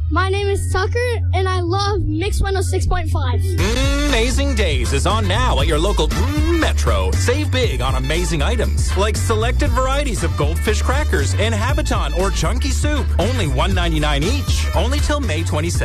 My name is Tucker, and I love Mix 106.5. Amazing Days is on now at your local Metro. Save big on amazing items like selected varieties of Goldfish crackers and Habiton or Chunky soup. Only $1.99 each. Only till May 27th.